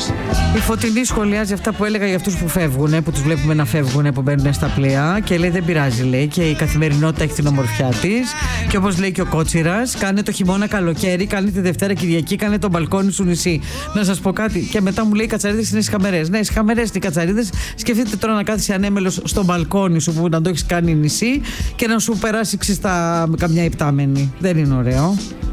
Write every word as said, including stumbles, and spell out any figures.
Η Φωτεινή σχολιάζει αυτά που έλεγα για αυτούς που φεύγουν, που τους βλέπουμε να φεύγουν, που μπαίνουν στα πλοία και λέει δεν πειράζει, λέει, και η καθημερινότητα έχει την ομορφιά της. Και όπως λέει και ο Κότσιρας, κάνε το χειμώνα καλοκαίρι, κάνε τη Δευτέρα Κυριακή, κάνε το μπαλκόνι σου νησί. Να σας πω κάτι. Και μετά μου λέει οι κατσαρίδες είναι σχαμερές. Ναι, σχαμερές οι κατσαρίδες. Σκεφτείτε τώρα να κάθεσαι ανέμελος στο μπαλκόνι σου που να το έχεις κάνει νησί και να σου περάσει ξύστα καμιά υπτάμενη. Δεν είναι ωραίο.